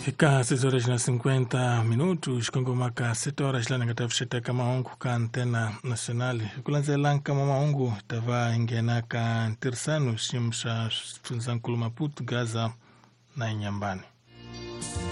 Fica 6 horas na 50 minutos, com maka 7 horas lá na katafsheta kama ongu ka antena nacionali. Kulanza lanka mama ongu tava ingenaka ntirsanu shimsha funzankulu Maputo Gaza na Inyambani.